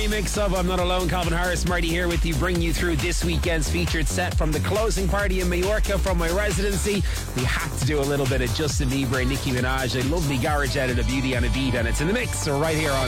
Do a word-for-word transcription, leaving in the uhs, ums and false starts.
remix of I'm Not Alone. Calvin Harris, Marty here with you, bringing you through this weekend's featured set from the closing party in Mallorca from my residency. We had to do a little bit of Justin Bieber and Nicki Minaj, a lovely garage edit of Beauty and a Beat, and it's in the mix right here on